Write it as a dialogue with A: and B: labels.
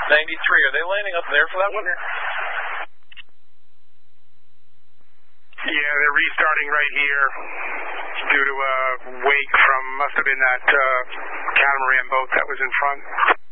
A: 93. Are they landing up there for that one?
B: Yeah, they're restarting right here due to a wake from, must have been that catamaran boat that was in front.